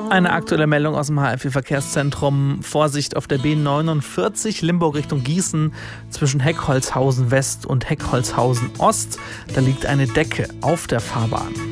Eine aktuelle Meldung aus dem HFW-Verkehrszentrum. Vorsicht auf der B49 Limburg Richtung Gießen zwischen Heckholzhausen West und Heckholzhausen Ost. Da liegt eine Decke auf der Fahrbahn.